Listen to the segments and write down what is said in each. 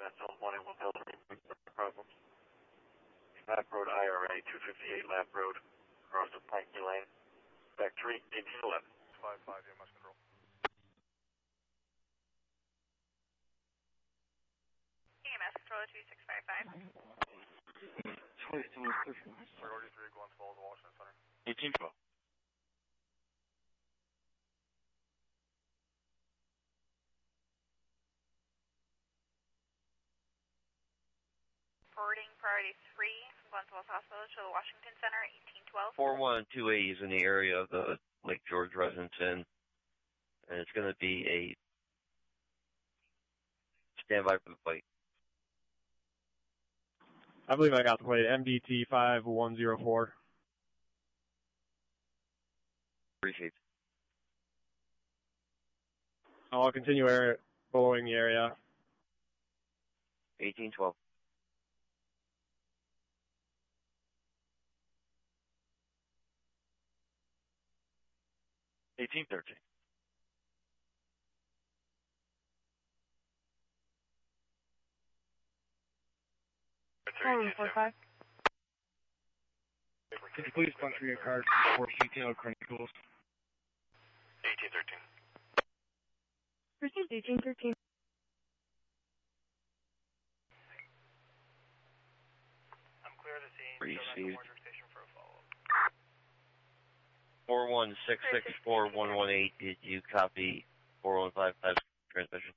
That's on 21 problems. Lap Road IRA 258 Lap Road, across the Pikey Lane. Factory 1811. 5-5, EMS control. EMS control 2655. Priority 3, Glens Falls, Washington Center. 1812. Forwarding priority 3 from Glens Falls Hospital to the Washington Center, 1812. 4128 is in the area of the Lake George Residence Inn, and it's going to be a standby for the plate. I believe I got the plate, MDT 5104. Appreciate it. I'll continue following the area. 1812. $18.13. Could you please punch me a card for detailed chronicles? 1813. Received 1813. I'm clear to scene. Received. Station for a follow-up. 41664118. Did you copy 4155 transmission?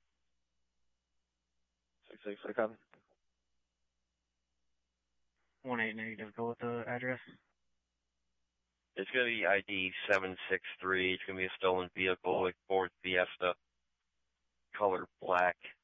66, I copy. 18 negative. Go with the address. It's going to be ID 763. It's going to be a stolen vehicle, like Ford Fiesta, color black.